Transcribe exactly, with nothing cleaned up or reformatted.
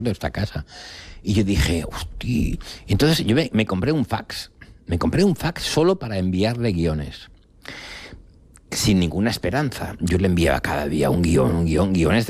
de esta casa. Y yo dije, hostia. Entonces yo me, me compré un fax. Me compré un fax solo para enviarle guiones. Sin ninguna esperanza. Yo le enviaba cada día un guión, un guión, guiones de